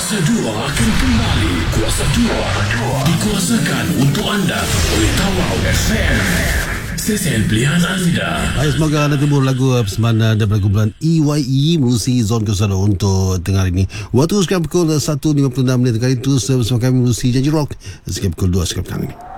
Kuasa 2 akan kembali. Kuasa 2 dikuasakan untuk anda oleh Tawau FM. Stesen pilihan anda. Baik, semoga anda tembur lagu persembahan daripada kumpulan EYE Melalui Zon Kesana untuk tengah hari ini. Waktu sekarang pukul 1.56 tengah itu bersama kami Melalui Janji Rock. Sekarang pukul 2 sekarang ini.